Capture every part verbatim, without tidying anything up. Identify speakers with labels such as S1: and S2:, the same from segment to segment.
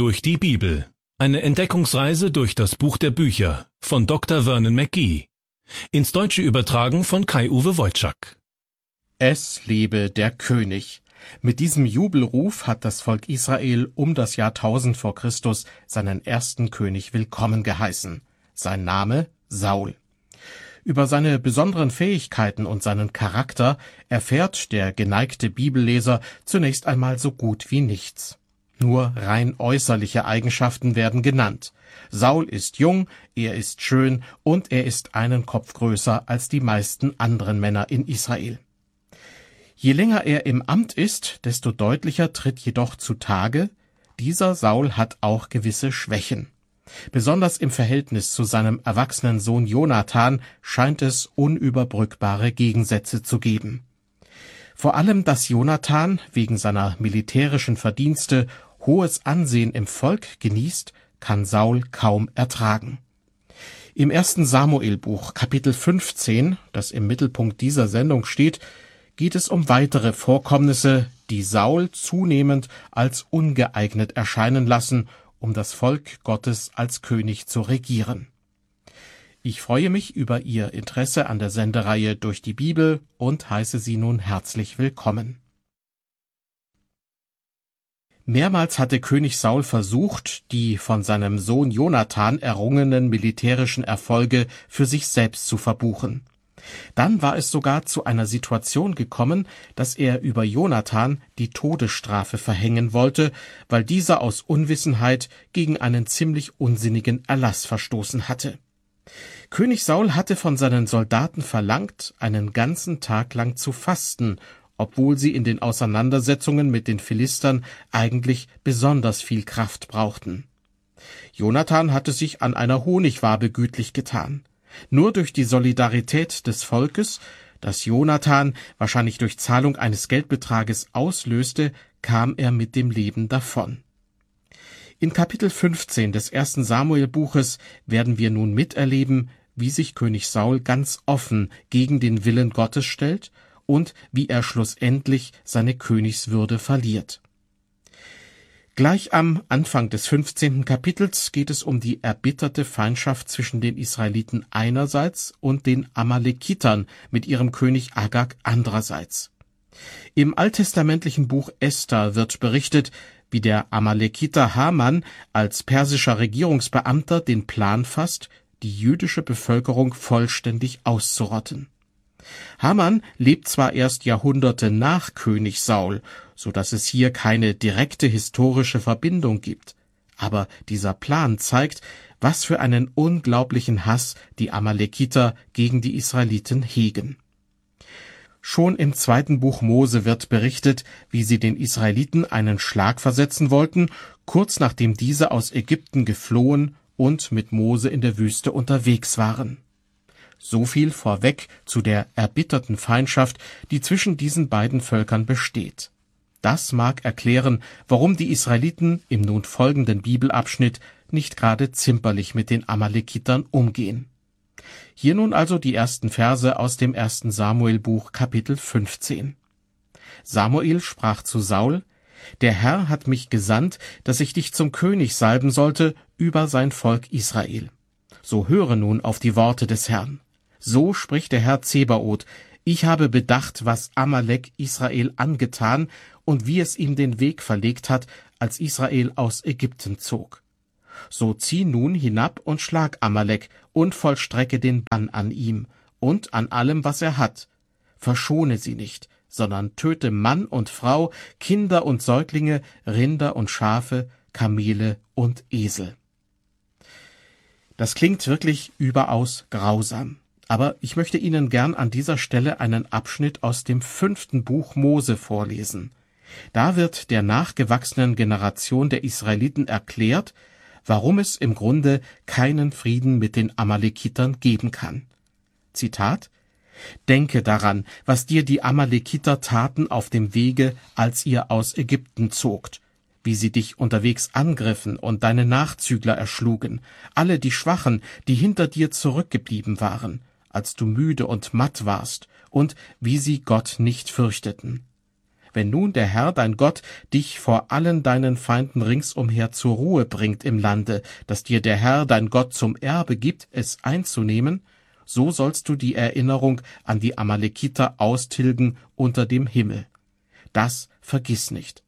S1: Durch die Bibel. Eine Entdeckungsreise durch das Buch der Bücher von Doktor Vernon McGee. Ins Deutsche übertragen von Kai-Uwe Wojczak.
S2: Es lebe der König. Mit diesem Jubelruf hat das Volk Israel um das Jahrtausend vor Christus seinen ersten König willkommen geheißen. Sein Name Saul. Über seine besonderen Fähigkeiten und seinen Charakter erfährt der geneigte Bibelleser zunächst einmal so gut wie nichts. Nur rein äußerliche Eigenschaften werden genannt. Saul ist jung, er ist schön und er ist einen Kopf größer als die meisten anderen Männer in Israel. Je länger er im Amt ist, desto deutlicher tritt jedoch zutage, dieser Saul hat auch gewisse Schwächen. Besonders im Verhältnis zu seinem erwachsenen Sohn Jonathan scheint es unüberbrückbare Gegensätze zu geben. Vor allem, dass Jonathan wegen seiner militärischen Verdienste hohes Ansehen im Volk genießt, kann Saul kaum ertragen. Im ersten Samuelbuch, Kapitel fünfzehn, das im Mittelpunkt dieser Sendung steht, geht es um weitere Vorkommnisse, die Saul zunehmend als ungeeignet erscheinen lassen, um das Volk Gottes als König zu regieren. Ich freue mich über Ihr Interesse an der Sendereihe Durch die Bibel und heiße Sie nun herzlich willkommen. Mehrmals hatte König Saul versucht, die von seinem Sohn Jonathan errungenen militärischen Erfolge für sich selbst zu verbuchen. Dann war es sogar zu einer Situation gekommen, dass er über Jonathan die Todesstrafe verhängen wollte, weil dieser aus Unwissenheit gegen einen ziemlich unsinnigen Erlass verstoßen hatte. König Saul hatte von seinen Soldaten verlangt, einen ganzen Tag lang zu fasten, obwohl sie in den Auseinandersetzungen mit den Philistern eigentlich besonders viel Kraft brauchten. Jonathan hatte sich an einer Honigwabe gütlich getan. Nur durch die Solidarität des Volkes, das Jonathan wahrscheinlich durch Zahlung eines Geldbetrages auslöste, kam er mit dem Leben davon. In Kapitel fünfzehn des ersten Samuelbuches werden wir nun miterleben, wie sich König Saul ganz offen gegen den Willen Gottes stellt und wie er schlussendlich seine Königswürde verliert. Gleich am Anfang des fünfzehnten Kapitels geht es um die erbitterte Feindschaft zwischen den Israeliten einerseits und den Amalekitern mit ihrem König Agag andererseits. Im alttestamentlichen Buch Esther wird berichtet, wie der Amalekiter Haman als persischer Regierungsbeamter den Plan fasst, die jüdische Bevölkerung vollständig auszurotten. Haman lebt zwar erst Jahrhunderte nach König Saul, so dass es hier keine direkte historische Verbindung gibt, aber dieser Plan zeigt, was für einen unglaublichen Hass die Amalekiter gegen die Israeliten hegen. Schon im zweiten Buch Mose wird berichtet, wie sie den Israeliten einen Schlag versetzen wollten, kurz nachdem diese aus Ägypten geflohen und mit Mose in der Wüste unterwegs waren. So viel vorweg zu der erbitterten Feindschaft, die zwischen diesen beiden Völkern besteht. Das mag erklären, warum die Israeliten im nun folgenden Bibelabschnitt nicht gerade zimperlich mit den Amalekitern umgehen. Hier nun also die ersten Verse aus dem ersten Samuelbuch, Kapitel fünfzehn. Samuel sprach zu Saul: Der Herr hat mich gesandt, dass ich dich zum König salben sollte über sein Volk Israel. So höre nun auf die Worte des Herrn. So spricht der Herr Zebaoth: Ich habe bedacht, was Amalek Israel angetan und wie es ihm den Weg verlegt hat, als Israel aus Ägypten zog. So zieh nun hinab und schlag Amalek und vollstrecke den Bann an ihm und an allem, was er hat. Verschone sie nicht, sondern töte Mann und Frau, Kinder und Säuglinge, Rinder und Schafe, Kamele und Esel. Das klingt wirklich überaus grausam. Aber ich möchte Ihnen gern an dieser Stelle einen Abschnitt aus dem fünften Buch Mose vorlesen. Da wird der nachgewachsenen Generation der Israeliten erklärt, warum es im Grunde keinen Frieden mit den Amalekitern geben kann. Zitat: Denke daran, was dir die Amalekiter taten auf dem Wege, als ihr aus Ägypten zogt, wie sie dich unterwegs angriffen und deine Nachzügler erschlugen, alle die Schwachen, die hinter dir zurückgeblieben waren, als du müde und matt warst, und wie sie Gott nicht fürchteten. wenn nun der Herr, dein Gott, dich vor allen deinen Feinden ringsumher zur Ruhe bringt im Lande, das dir der Herr, dein Gott, zum Erbe gibt, es einzunehmen, so sollst du die Erinnerung an die Amalekiter austilgen unter dem Himmel. Das vergiss nicht.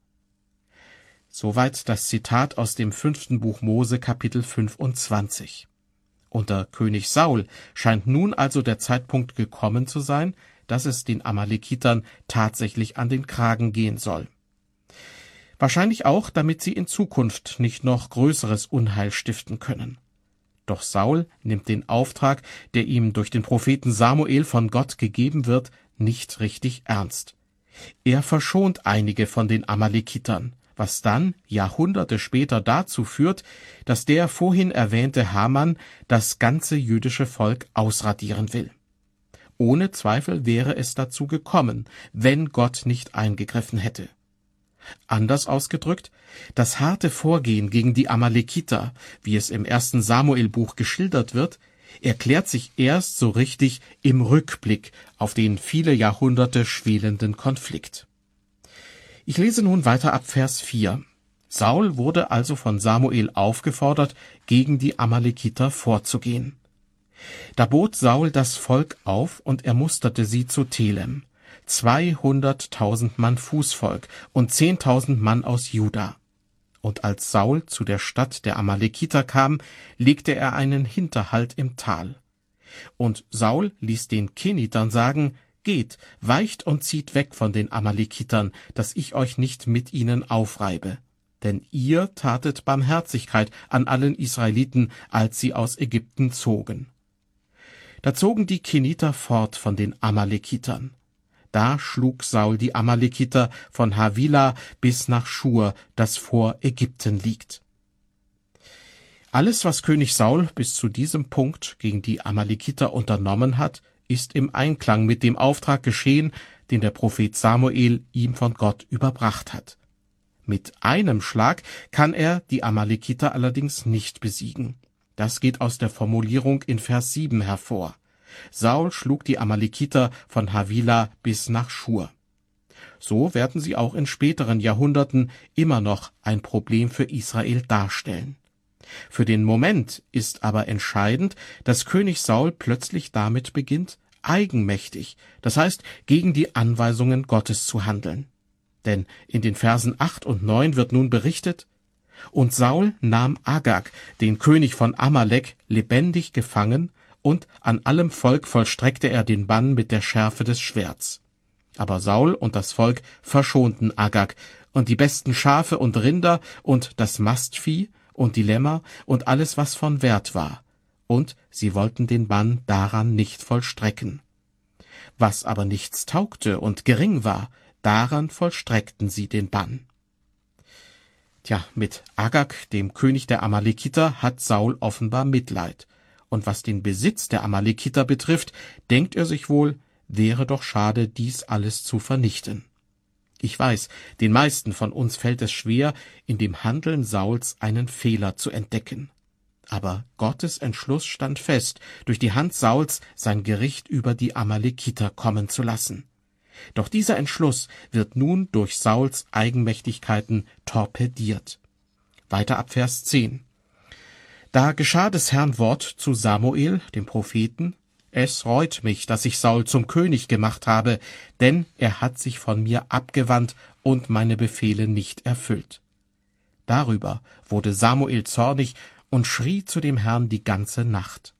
S2: Soweit das Zitat aus dem fünften Buch Mose, Kapitel fünfundzwanzig. Unter König Saul scheint nun also der Zeitpunkt gekommen zu sein, dass es den Amalekitern tatsächlich an den Kragen gehen soll. Wahrscheinlich auch, damit sie in Zukunft nicht noch größeres Unheil stiften können. Doch Saul nimmt den Auftrag, der ihm durch den Propheten Samuel von Gott gegeben wird, nicht richtig ernst. Er verschont einige von den Amalekitern, was dann Jahrhunderte später dazu führt, dass der vorhin erwähnte Haman das ganze jüdische Volk ausradieren will. Ohne Zweifel wäre es dazu gekommen, wenn Gott nicht eingegriffen hätte. Anders ausgedrückt, das harte Vorgehen gegen die Amalekiter, wie es im ersten Samuelbuch geschildert wird, erklärt sich erst so richtig im Rückblick auf den viele Jahrhunderte schwelenden Konflikt. Ich lese nun weiter ab Vers vier. Saul wurde also von Samuel aufgefordert, gegen die Amalekiter vorzugehen. Da bot Saul das Volk auf, und er musterte sie zu Telem, zweihunderttausend Mann Fußvolk und zehntausend Mann aus Juda. Und als Saul zu der Stadt der Amalekiter kam, legte er einen Hinterhalt im Tal. Und Saul ließ den Kenitern sagen: Geht, weicht und zieht weg von den Amalekitern, dass ich euch nicht mit ihnen aufreibe. Denn ihr tatet Barmherzigkeit an allen Israeliten, als sie aus Ägypten zogen. Da zogen die Keniter fort von den Amalekitern. Da schlug Saul die Amalekiter von Havila bis nach Schur, das vor Ägypten liegt. Alles, was König Saul bis zu diesem Punkt gegen die Amalekiter unternommen hat, ist im Einklang mit dem Auftrag geschehen, den der Prophet Samuel ihm von Gott überbracht hat. Mit einem Schlag kann er die Amalekiter allerdings nicht besiegen. Das geht aus der Formulierung in Vers sieben hervor. Saul schlug die Amalekiter von Havila bis nach Schur. So werden sie auch in späteren Jahrhunderten immer noch ein Problem für Israel darstellen. Für den Moment ist aber entscheidend, dass König Saul plötzlich damit beginnt, eigenmächtig, das heißt gegen die Anweisungen Gottes zu handeln. Denn in den Versen acht und neun wird nun berichtet: Und Saul nahm Agag, den König von Amalek, lebendig gefangen, und an allem Volk vollstreckte er den Bann mit der Schärfe des Schwerts. Aber Saul und das Volk verschonten Agag, und die besten Schafe und Rinder und das Mastvieh und die Lämmer und alles, was von Wert war, und sie wollten den Bann daran nicht vollstrecken. Was aber nichts taugte und gering war, daran vollstreckten sie den Bann. Tja, mit Agag, dem König der Amalekiter, hat Saul offenbar Mitleid. Und was den Besitz der Amalekiter betrifft, denkt er sich wohl, wäre doch schade, dies alles zu vernichten. Ich weiß, den meisten von uns fällt es schwer, in dem Handeln Sauls einen Fehler zu entdecken. Aber Gottes Entschluss stand fest, durch die Hand Sauls sein Gericht über die Amalekiter kommen zu lassen. Doch dieser Entschluss wird nun durch Sauls Eigenmächtigkeiten torpediert. Weiter ab Vers zehn. Da geschah des Herrn Wort zu Samuel, dem Propheten: Es reut mich, dass ich Saul zum König gemacht habe, denn er hat sich von mir abgewandt und meine Befehle nicht erfüllt. Darüber wurde Samuel zornig und schrie zu dem Herrn die ganze Nacht.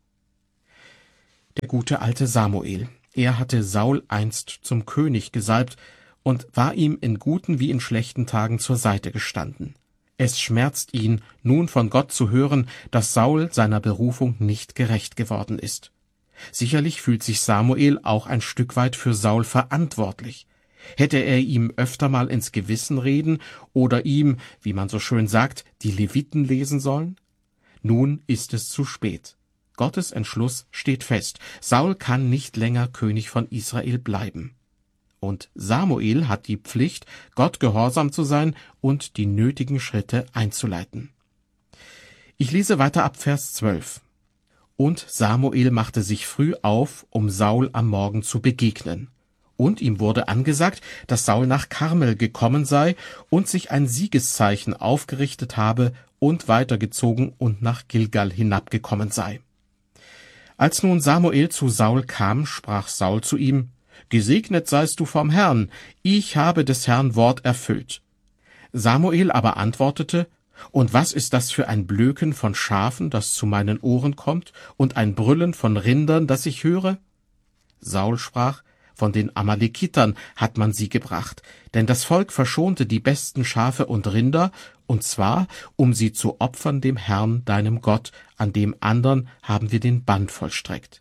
S2: Der gute alte Samuel, er hatte Saul einst zum König gesalbt und war ihm in guten wie in schlechten Tagen zur Seite gestanden. Es schmerzt ihn, nun von Gott zu hören, dass Saul seiner Berufung nicht gerecht geworden ist. Sicherlich fühlt sich Samuel auch ein Stück weit für Saul verantwortlich. Hätte er ihm öfter mal ins Gewissen reden oder ihm, wie man so schön sagt, die Leviten lesen sollen? Nun ist es zu spät. Gottes Entschluss steht fest. Saul kann nicht länger König von Israel bleiben. Und Samuel hat die Pflicht, Gott gehorsam zu sein und die nötigen Schritte einzuleiten. Ich lese weiter ab Vers zwölf. Und Samuel machte sich früh auf, um Saul am Morgen zu begegnen. Und ihm wurde angesagt, dass Saul nach Karmel gekommen sei und sich ein Siegeszeichen aufgerichtet habe und weitergezogen und nach Gilgal hinabgekommen sei. Als nun Samuel zu Saul kam, sprach Saul zu ihm: »Gesegnet seist du vom Herrn, ich habe des Herrn Wort erfüllt.« Samuel aber antwortete: »Und was ist das für ein Blöken von Schafen, das zu meinen Ohren kommt, und ein Brüllen von Rindern, das ich höre?« Saul sprach: »Von den Amalekitern hat man sie gebracht, denn das Volk verschonte die besten Schafe und Rinder, und zwar, um sie zu opfern dem Herrn, deinem Gott, an dem andern haben wir den Bann vollstreckt.«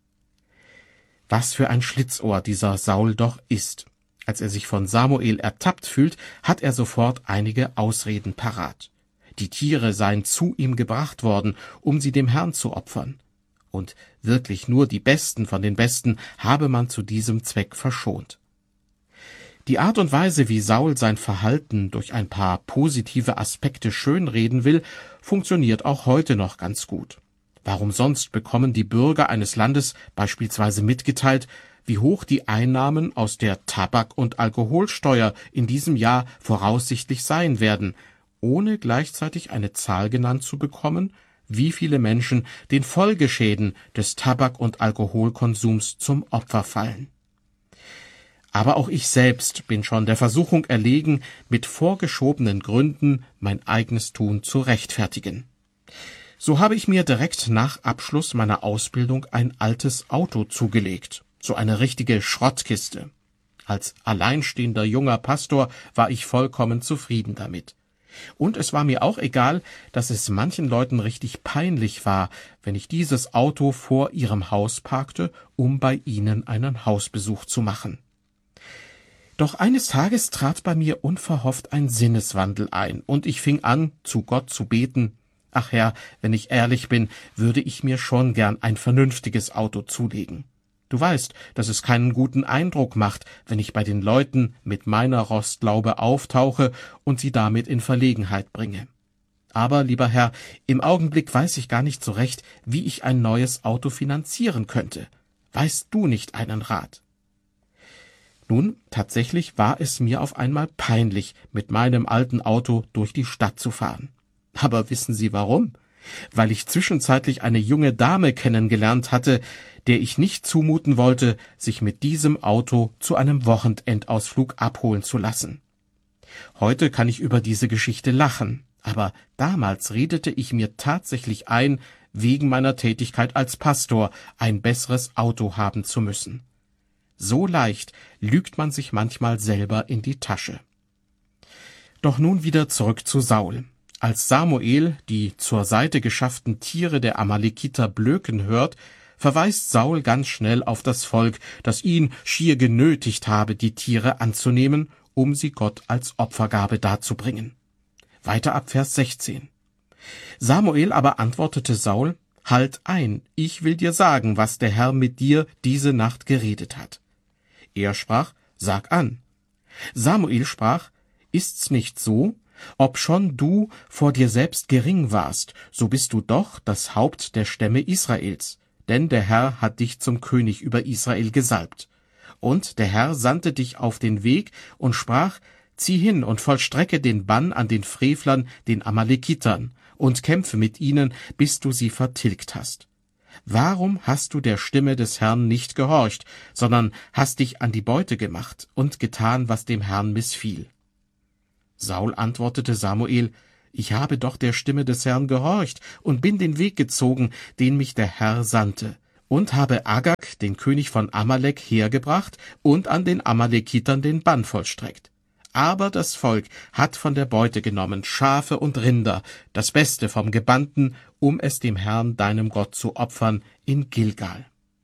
S2: Was für ein Schlitzohr dieser Saul doch ist. Als er sich von Samuel ertappt fühlt, hat er sofort einige Ausreden parat. Die Tiere seien zu ihm gebracht worden, um sie dem Herrn zu opfern. Und wirklich nur die Besten von den Besten habe man zu diesem Zweck verschont. Die Art und Weise, wie Saul sein Verhalten durch ein paar positive Aspekte schönreden will, funktioniert auch heute noch ganz gut. Warum sonst bekommen die Bürger eines Landes beispielsweise mitgeteilt, wie hoch die Einnahmen aus der Tabak- und Alkoholsteuer in diesem Jahr voraussichtlich sein werden, ohne gleichzeitig eine Zahl genannt zu bekommen, wie viele Menschen den Folgeschäden des Tabak- und Alkoholkonsums zum Opfer fallen. Aber auch ich selbst bin schon der Versuchung erlegen, mit vorgeschobenen Gründen mein eigenes Tun zu rechtfertigen. So habe ich mir direkt nach Abschluss meiner Ausbildung ein altes Auto zugelegt, so eine richtige Schrottkiste. Als alleinstehender junger Pastor war ich vollkommen zufrieden damit. Und es war mir auch egal, dass es manchen Leuten richtig peinlich war, wenn ich dieses Auto vor ihrem Haus parkte, um bei ihnen einen Hausbesuch zu machen. Doch eines Tages trat bei mir unverhofft ein Sinneswandel ein, und ich fing an, zu Gott zu beten: »Ach Herr, wenn ich ehrlich bin, würde ich mir schon gern ein vernünftiges Auto zulegen. Du weißt, dass es keinen guten Eindruck macht, wenn ich bei den Leuten mit meiner Rostlaube auftauche und sie damit in Verlegenheit bringe. Aber, lieber Herr, im Augenblick weiß ich gar nicht so recht, wie ich ein neues Auto finanzieren könnte. Weißt du nicht einen Rat?« Nun, tatsächlich war es mir auf einmal peinlich, mit meinem alten Auto durch die Stadt zu fahren. Aber wissen Sie warum? Weil ich zwischenzeitlich eine junge Dame kennengelernt hatte, der ich nicht zumuten wollte, sich mit diesem Auto zu einem Wochenendausflug abholen zu lassen. Heute kann ich über diese Geschichte lachen, aber damals redete ich mir tatsächlich ein, wegen meiner Tätigkeit als Pastor ein besseres Auto haben zu müssen. So leicht lügt man sich manchmal selber in die Tasche. Doch nun wieder zurück zu Saul. Als Samuel die zur Seite geschafften Tiere der Amalekiter blöken hört, verweist Saul ganz schnell auf das Volk, das ihn schier genötigt habe, die Tiere anzunehmen, um sie Gott als Opfergabe darzubringen. Weiter ab Vers sechzehn. Samuel aber antwortete Saul: »Halt ein, ich will dir sagen, was der Herr mit dir diese Nacht geredet hat.« Er sprach: »Sag an.« Samuel sprach: »Ist's nicht so? Obschon du vor dir selbst gering warst, so bist du doch das Haupt der Stämme Israels, denn der Herr hat dich zum König über Israel gesalbt. Und der Herr sandte dich auf den Weg und sprach: Zieh hin und vollstrecke den Bann an den Frevlern, den Amalekitern, und kämpfe mit ihnen, bis du sie vertilgt hast. Warum hast du der Stimme des Herrn nicht gehorcht, sondern hast dich an die Beute gemacht und getan, was dem Herrn missfiel?« Saul antwortete Samuel: »Ich habe doch der Stimme des Herrn gehorcht und bin den Weg gezogen, den mich der Herr sandte, und habe Agag, den König von Amalek, hergebracht und an den Amalekitern den Bann vollstreckt. Aber das Volk hat von der Beute genommen Schafe und Rinder, das Beste vom Gebannten, um es dem Herrn, deinem Gott, zu opfern in Gilgal.«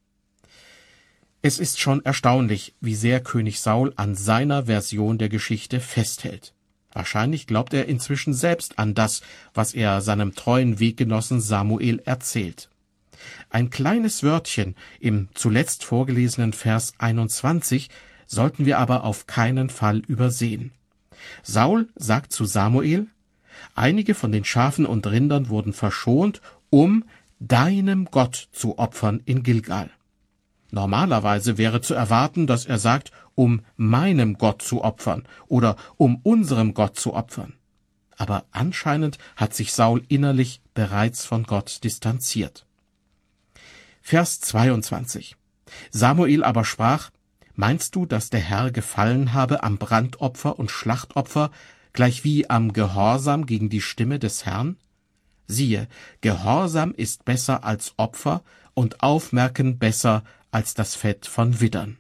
S2: Es ist schon erstaunlich, wie sehr König Saul an seiner Version der Geschichte festhält. Wahrscheinlich glaubt er inzwischen selbst an das, was er seinem treuen Weggenossen Samuel erzählt. Ein kleines Wörtchen im zuletzt vorgelesenen Vers einundzwanzig sollten wir aber auf keinen Fall übersehen. Saul sagt zu Samuel: »Einige von den Schafen und Rindern wurden verschont, um deinem Gott zu opfern in Gilgal.« Normalerweise wäre zu erwarten, dass er sagt, um meinem Gott zu opfern oder um unserem Gott zu opfern. Aber anscheinend hat sich Saul innerlich bereits von Gott distanziert. Vers zweiundzwanzig. Samuel aber sprach: Meinst du, dass der Herr gefallen habe am Brandopfer und Schlachtopfer, gleichwie am Gehorsam gegen die Stimme des Herrn? Siehe, Gehorsam ist besser als Opfer und Aufmerken besser als das Fett von Widdern.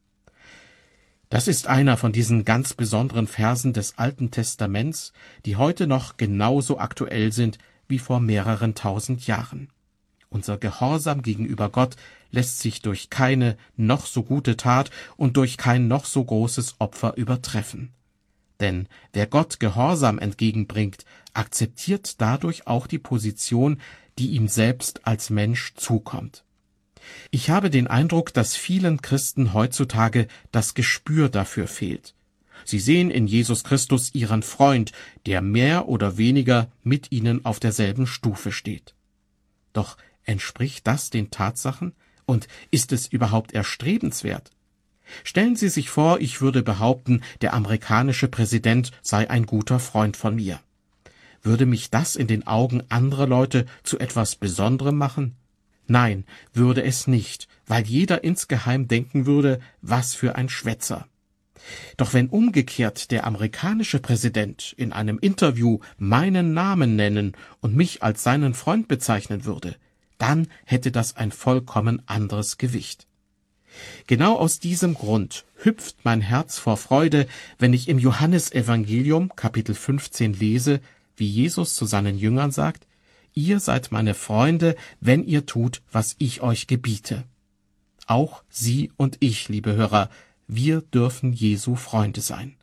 S2: Das ist einer von diesen ganz besonderen Versen des Alten Testaments, die heute noch genauso aktuell sind wie vor mehreren tausend Jahren. Unser Gehorsam gegenüber Gott lässt sich durch keine noch so gute Tat und durch kein noch so großes Opfer übertreffen. Denn wer Gott Gehorsam entgegenbringt, akzeptiert dadurch auch die Position, die ihm selbst als Mensch zukommt. Ich habe den Eindruck, dass vielen Christen heutzutage das Gespür dafür fehlt. Sie sehen in Jesus Christus ihren Freund, der mehr oder weniger mit ihnen auf derselben Stufe steht. Doch entspricht das den Tatsachen? Und ist es überhaupt erstrebenswert? Stellen Sie sich vor, ich würde behaupten, der amerikanische Präsident sei ein guter Freund von mir. Würde mich das in den Augen anderer Leute zu etwas Besonderem machen? Nein, würde es nicht, weil jeder insgeheim denken würde, was für ein Schwätzer. Doch wenn umgekehrt der amerikanische Präsident in einem Interview meinen Namen nennen und mich als seinen Freund bezeichnen würde, dann hätte das ein vollkommen anderes Gewicht. Genau aus diesem Grund hüpft mein Herz vor Freude, wenn ich im Johannesevangelium Kapitel fünfzehn lese, wie Jesus zu seinen Jüngern sagt: Ihr seid meine Freunde, wenn ihr tut, was ich euch gebiete. Auch Sie und ich, liebe Hörer, wir dürfen Jesu Freunde sein.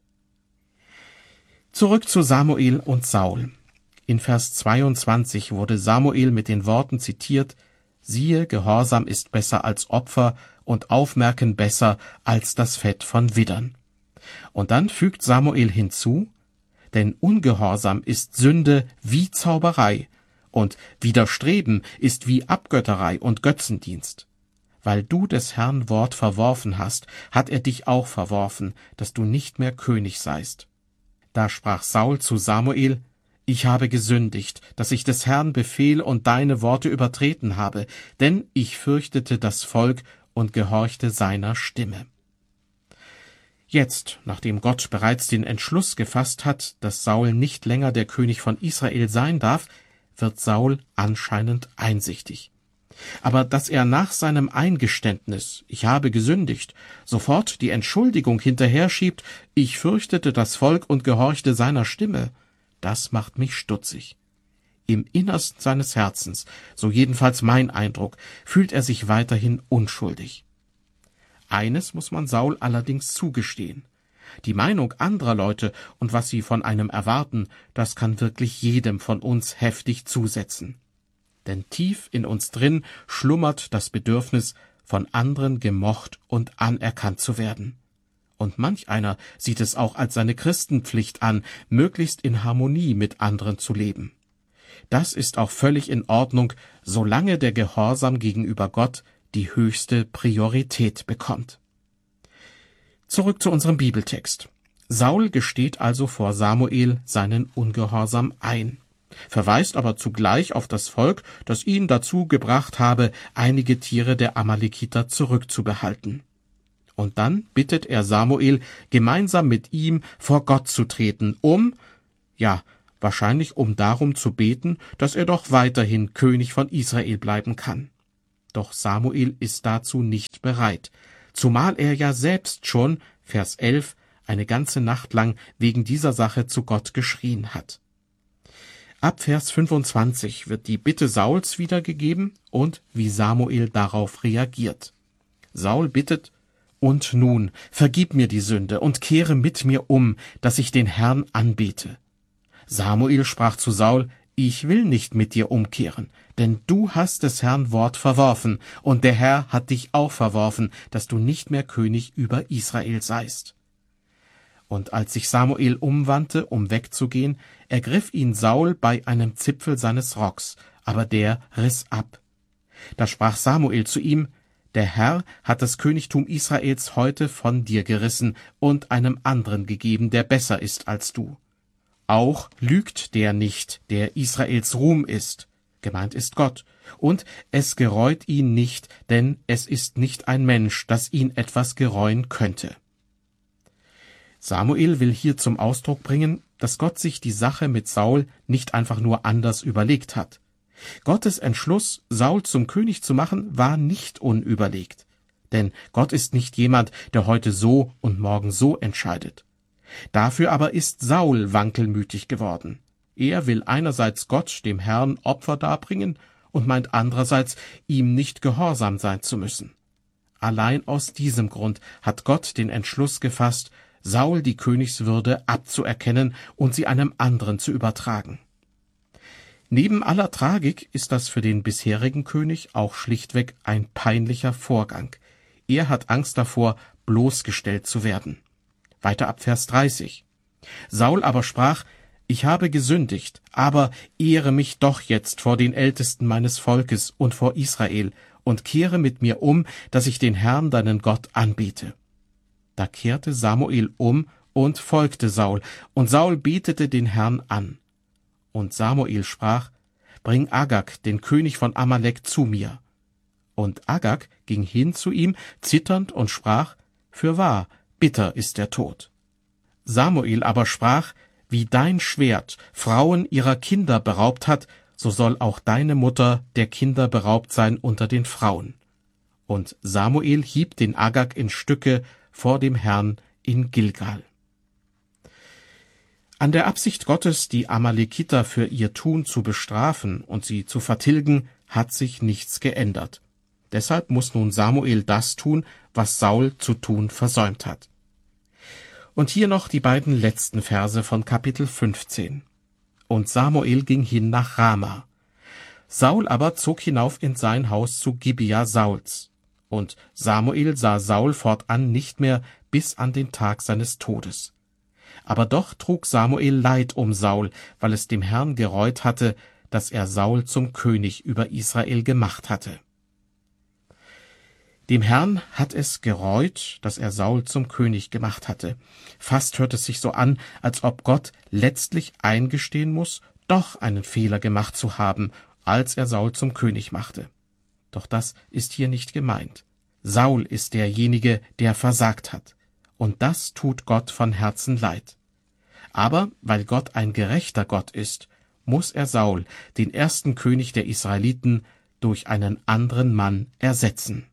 S2: Zurück zu Samuel und Saul. In Vers zweiundzwanzig wurde Samuel mit den Worten zitiert: Siehe, Gehorsam ist besser als Opfer und Aufmerken besser als das Fett von Widdern. Und dann fügt Samuel hinzu: Denn Ungehorsam ist Sünde wie Zauberei, und Widerstreben ist wie Abgötterei und Götzendienst. Weil du des Herrn Wort verworfen hast, hat er dich auch verworfen, dass du nicht mehr König seist. Da sprach Saul zu Samuel: Ich habe gesündigt, dass ich des Herrn Befehl und deine Worte übertreten habe, denn ich fürchtete das Volk und gehorchte seiner Stimme. Jetzt, nachdem Gott bereits den Entschluss gefasst hat, dass Saul nicht länger der König von Israel sein darf, wird Saul anscheinend einsichtig. Aber dass er nach seinem Eingeständnis, ich habe gesündigt, sofort die Entschuldigung hinterher schiebt, ich fürchtete das Volk und gehorchte seiner Stimme, das macht mich stutzig. Im Innersten seines Herzens, so jedenfalls mein Eindruck, fühlt er sich weiterhin unschuldig. Eines muss man Saul allerdings zugestehen: Die Meinung anderer Leute und was sie von einem erwarten, das kann wirklich jedem von uns heftig zusetzen. Denn tief in uns drin schlummert das Bedürfnis, von anderen gemocht und anerkannt zu werden. Und manch einer sieht es auch als seine Christenpflicht an, möglichst in Harmonie mit anderen zu leben. Das ist auch völlig in Ordnung, solange der Gehorsam gegenüber Gott die höchste Priorität bekommt. Zurück zu unserem Bibeltext. Saul gesteht also vor Samuel seinen Ungehorsam ein, verweist aber zugleich auf das Volk, das ihn dazu gebracht habe, einige Tiere der Amalekiter zurückzubehalten. Und dann bittet er Samuel, gemeinsam mit ihm vor Gott zu treten, um, ja, wahrscheinlich um darum zu beten, dass er doch weiterhin König von Israel bleiben kann. Doch Samuel ist dazu nicht bereit, zumal er ja selbst schon, Vers elf, eine ganze Nacht lang wegen dieser Sache zu Gott geschrien hat. Ab Vers fünfundzwanzig wird die Bitte Sauls wiedergegeben und wie Samuel darauf reagiert. Saul bittet: Und nun, vergib mir die Sünde und kehre mit mir um, dass ich den Herrn anbete. Samuel sprach zu Saul: Ich will nicht mit dir umkehren, denn du hast des Herrn Wort verworfen, und der Herr hat dich auch verworfen, dass du nicht mehr König über Israel seist. Und als sich Samuel umwandte, um wegzugehen, ergriff ihn Saul bei einem Zipfel seines Rocks, aber der riss ab. Da sprach Samuel zu ihm: Der Herr hat das Königtum Israels heute von dir gerissen und einem anderen gegeben, der besser ist als du. Auch lügt der nicht, der Israels Ruhm ist, gemeint ist Gott, und es gereut ihn nicht, denn es ist nicht ein Mensch, das ihn etwas gereuen könnte. Samuel will hier zum Ausdruck bringen, dass Gott sich die Sache mit Saul nicht einfach nur anders überlegt hat. Gottes Entschluss, Saul zum König zu machen, war nicht unüberlegt. Denn Gott ist nicht jemand, der heute so und morgen so entscheidet. Dafür aber ist Saul wankelmütig geworden. Er will einerseits Gott, dem Herrn, Opfer darbringen und meint andererseits, ihm nicht gehorsam sein zu müssen. Allein aus diesem Grund hat Gott den Entschluss gefasst, Saul die Königswürde abzuerkennen und sie einem anderen zu übertragen. Neben aller Tragik ist das für den bisherigen König auch schlichtweg ein peinlicher Vorgang. Er hat Angst davor, bloßgestellt zu werden. Weiter ab Vers dreißig. Saul aber sprach: Ich habe gesündigt, aber ehre mich doch jetzt vor den Ältesten meines Volkes und vor Israel und kehre mit mir um, dass ich den Herrn, deinen Gott, anbete. Da kehrte Samuel um und folgte Saul, und Saul betete den Herrn an. Und Samuel sprach: Bring Agag, den König von Amalek, zu mir. Und Agag ging hin zu ihm, zitternd, und sprach: Fürwahr, bitter ist der Tod. Samuel aber sprach: Wie dein Schwert Frauen ihrer Kinder beraubt hat, so soll auch deine Mutter der Kinder beraubt sein unter den Frauen. Und Samuel hieb den Agag in Stücke vor dem Herrn in Gilgal. An der Absicht Gottes, die Amalekiter für ihr Tun zu bestrafen und sie zu vertilgen, hat sich nichts geändert. Deshalb muss nun Samuel das tun, was Saul zu tun versäumt hat. Und hier noch die beiden letzten Verse von Kapitel fünfzehn. Und Samuel ging hin nach Rama. Saul aber zog hinauf in sein Haus zu Gibea Sauls. Und Samuel sah Saul fortan nicht mehr bis an den Tag seines Todes. Aber doch trug Samuel Leid um Saul, weil es dem Herrn gereut hatte, dass er Saul zum König über Israel gemacht hatte. Dem Herrn hat es gereut, dass er Saul zum König gemacht hatte. Fast hört es sich so an, als ob Gott letztlich eingestehen muss, doch einen Fehler gemacht zu haben, als er Saul zum König machte. Doch das ist hier nicht gemeint. Saul ist derjenige, der versagt hat. Und das tut Gott von Herzen leid. Aber weil Gott ein gerechter Gott ist, muss er Saul, den ersten König der Israeliten, durch einen anderen Mann ersetzen.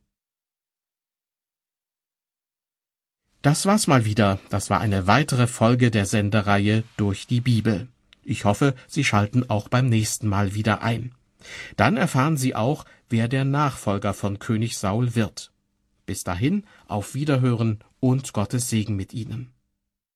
S2: Das war's mal wieder. Das war eine weitere Folge der Sendereihe Durch die Bibel. Ich hoffe, Sie schalten auch beim nächsten Mal wieder ein. Dann erfahren Sie auch, wer der Nachfolger von König Saul wird. Bis dahin, auf Wiederhören und Gottes Segen mit Ihnen.